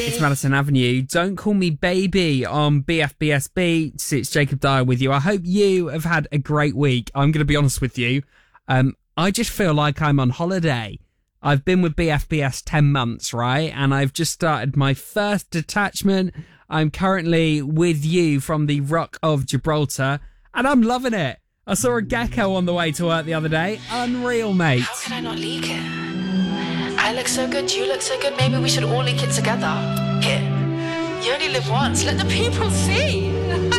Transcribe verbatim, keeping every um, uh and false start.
It's Madison Avenue. Don't call me baby on B F B S Beats. It's Jacob Dyer with you. I hope you have had a great week. I'm going to be honest with you. Um, I just feel like I'm on holiday. I've been with B F B S ten months, right? And I've just started my first detachment. I'm currently with you from the Rock of Gibraltar, and I'm loving it. I saw a gecko on the way to work the other day. Unreal, mate. How can I not leak it? I look so good, you look so good, maybe we should all leak it together. Here. You only live once, let the people see.